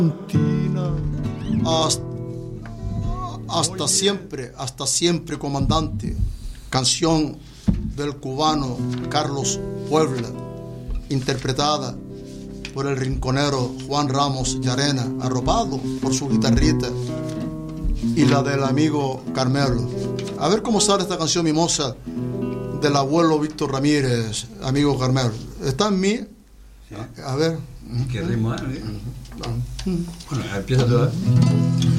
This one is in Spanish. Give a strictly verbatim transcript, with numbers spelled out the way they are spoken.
Hasta, hasta siempre, hasta siempre, comandante. Canción del cubano Carlos Puebla, interpretada por el rinconero Juan Ramos Llarena, arropado por su guitarrita, y la del amigo Carmelo. A ver cómo sale esta canción mimosa del abuelo Víctor Ramírez, amigo Carmelo. ¿Está en mí? Sí. A ver. ¿Qué ritmo es? Bueno, empieza tú.